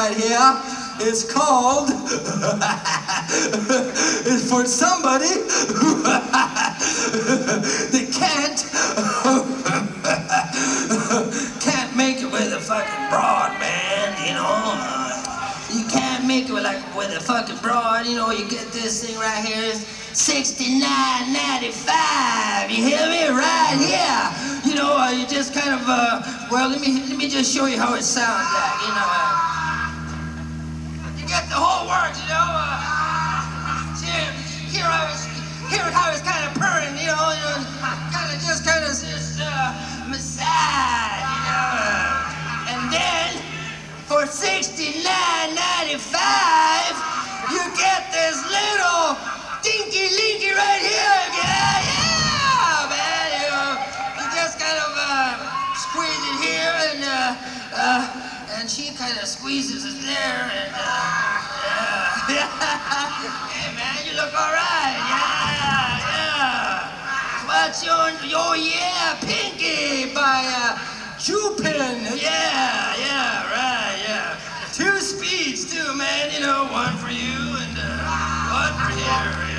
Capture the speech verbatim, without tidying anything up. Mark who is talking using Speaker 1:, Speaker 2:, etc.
Speaker 1: right here is called is for somebody that can't can't make it with a fucking broad, man, you know. You can't make it with like with a fucking broad, you know. You get this thing right here, sixty-nine ninety-five. You hear me? Right here. You know, uh, you just kind of uh, well, let me let me just show you how it sounds like, you know. Uh, you get the whole works, you know. Uh, here, here I was, here how it's kind of purring, you know, you know, kind of just kind of just uh, massage, you know. Uh, and then for sixty-nine ninety-five, you get this little dinky linky right here. Yeah, yeah, man. You know, you just kind of uh, squeeze it here, and uh, uh, and she kind of squeezes it there, and uh, yeah. Hey, man, you look all right. Yeah, yeah. What's your, your yeah, Pinky by uh, Chupin. Yeah, yeah, right, yeah. Two speeds too, man. You know, one for you and uh, one for here.